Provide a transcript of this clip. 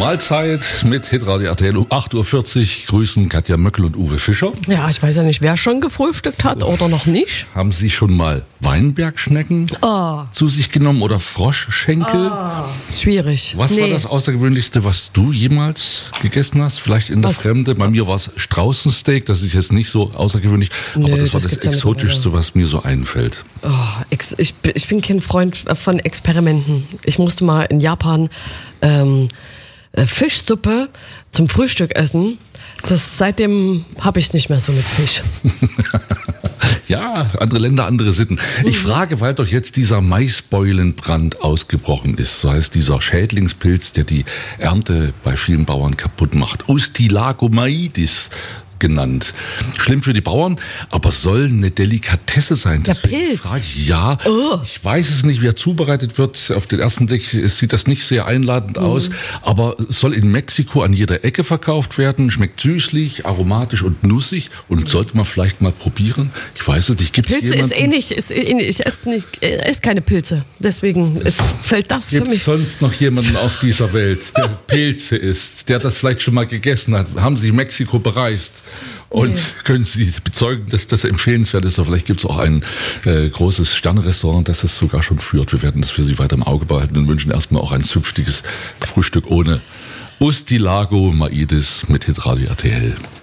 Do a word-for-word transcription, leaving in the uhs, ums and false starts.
Mahlzeit mit Hitradio R T L um acht Uhr vierzig. Grüßen Katja Möckel und Uwe Fischer. Ja, ich weiß ja nicht, wer schon gefrühstückt hat oder noch nicht. Haben Sie schon mal Weinbergschnecken oh. zu sich genommen oder Froschschenkel? Oh. Schwierig. Was nee. war das Außergewöhnlichste, was du jemals gegessen hast? Vielleicht in der was? Fremde? Bei mir war es Straußensteak. Das ist jetzt nicht so außergewöhnlich, Nö, aber das war das das Exotischste, was mir so einfällt. Oh, ex- ich, ich bin kein Freund von Experimenten. Ich musste mal in Japan ähm, Fischsuppe zum Frühstück essen. Das, seitdem habe ich es nicht mehr so mit Fisch. Ja, andere Länder, andere Sitten. Ich frage, weil doch jetzt dieser Maisbeulenbrand ausgebrochen ist. So heißt dieser Schädlingspilz, der die Ernte bei vielen Bauern kaputt macht. Ustillagomaides genannt. Schlimm für die Bauern, aber soll eine Delikatesse sein. Der Deswegen Pilz? frage ich, ja, oh. ich weiß es nicht, wie er zubereitet wird. Auf den ersten Blick sieht das nicht sehr einladend mhm. aus, aber soll in Mexiko an jeder Ecke verkauft werden, schmeckt süßlich, aromatisch und nussig und sollte man vielleicht mal probieren. Ich weiß es nicht, gibt's Pilze jemanden? ist eh nicht, ist eh nicht, ich esse nicht, ich esse keine Pilze. Deswegen ist, fällt das für Gibt mich. es sonst noch jemanden auf dieser Welt, der Pilze isst, der das vielleicht schon mal gegessen hat? Haben Sie Mexiko bereist? Und nee. können Sie bezeugen, dass das empfehlenswert ist? Oder vielleicht gibt es auch ein äh, großes Sternrestaurant, das es sogar schon führt. Wir werden das für Sie weiter im Auge behalten und wünschen erstmal auch ein zünftiges Frühstück ohne Ustillagomaides mit Hitradio R T L.